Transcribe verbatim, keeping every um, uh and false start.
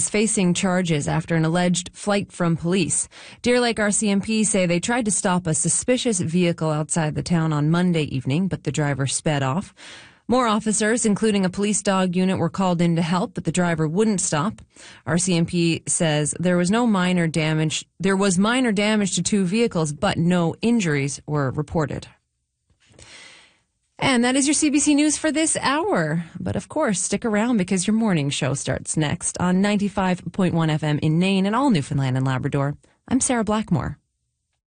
facing charges after an alleged flight from police. Deer Lake R C M P say they tried to stop a suspicious vehicle outside the town on Monday evening, but the driver sped off. More officers, including a police dog unit, were called in to help, but the driver wouldn't stop. R C M P says there was no minor damage. There was minor damage to two vehicles, but no injuries were reported. And that is your C B C News for this hour. But of course, stick around because your morning show starts next on ninety-five point one F M in Nain and all Newfoundland and Labrador. I'm Sarah Blackmore.